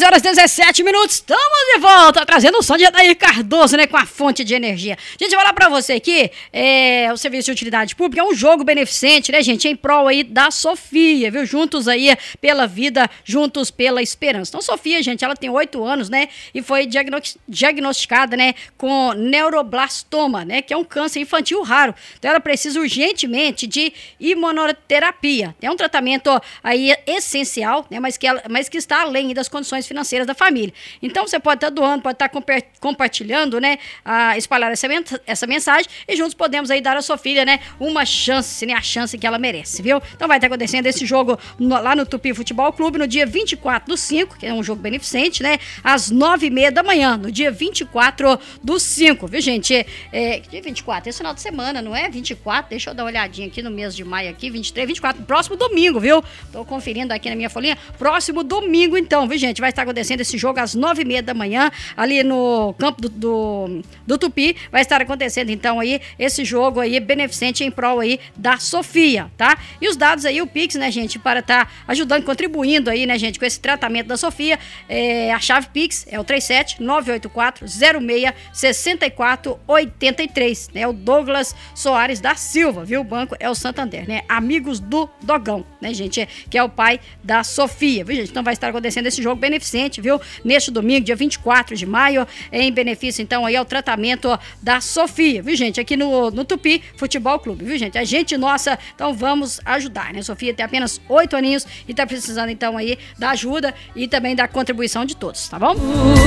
11h17, estamos de volta, trazendo o som de Adair Cardoso, né, com a fonte de energia. Gente, vou falar pra você aqui, o Serviço de Utilidade Pública é um jogo beneficente, né, gente, em prol aí da Sofia, viu, juntos aí pela vida, juntos pela esperança. Então, Sofia, gente, ela tem 8 anos, né, e foi diagnosticada, né, com neuroblastoma, né, que é um câncer infantil raro. Então, ela precisa urgentemente de imunoterapia. É um tratamento aí essencial, né, mas que está além das condições financeiras da família. Então, você pode estar doando, pode estar compartilhando, né, espalhar essa mensagem e juntos podemos aí dar à sua filha, né, uma chance, né, a chance que ela merece, viu? Então, vai estar acontecendo esse jogo lá no Tupi Futebol Clube no dia 24/5, que é um jogo beneficente, né, às 9h30 da manhã, no dia 24/5, viu, gente? Dia 24, esse final de semana, não é? 24, deixa eu dar uma olhadinha aqui no mês de maio aqui, 23, 24, próximo domingo, viu? Tô conferindo aqui na minha folhinha, próximo domingo então, viu, gente? Vai estar acontecendo esse jogo às 9h30 da manhã, ali no campo do Tupi, vai estar acontecendo então aí, esse jogo aí, beneficente em prol aí da Sofia, tá? E os dados aí, o Pix, né, gente, para estar ajudando, contribuindo aí, né, gente, com esse tratamento da Sofia, a chave Pix é o 37-984-06-6483, né? O Douglas Soares da Silva, viu? O banco é o Santander, né? Amigos do Dogão, né, gente? Que é o pai da Sofia, viu, gente? Então vai estar acontecendo esse jogo beneficente, viu? Neste domingo, dia 24 de maio, em benefício, então, aí ao tratamento da Sofia, viu, gente? Aqui no Tupi Futebol Clube, viu, gente? A gente nossa, então vamos ajudar, né? Sofia tem apenas 8 aninhos e tá precisando, então, aí da ajuda e também da contribuição de todos, tá bom?